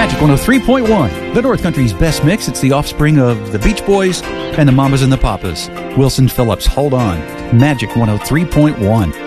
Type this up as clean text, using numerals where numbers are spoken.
Magic 103.1, the North Country's best mix. It's the offspring of the Beach Boys and the Mamas and the Papas. Wilson Phillips, Hold On. Magic 103.1.